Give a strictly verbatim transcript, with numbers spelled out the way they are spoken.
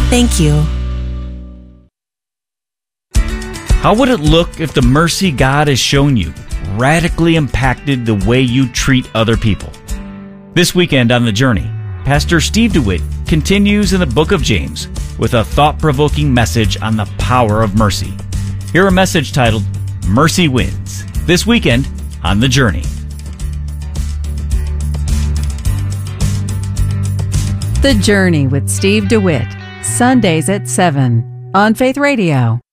Thank you. How would it look if the mercy God has shown you radically impacted the way you treat other people? This weekend on The Journey, Pastor Steve DeWitt continues in the book of James with a thought-provoking message on the power of mercy. Hear a message titled, Mercy Wins, this weekend on The Journey. The Journey with Steve DeWitt, Sundays at seven on Faith Radio.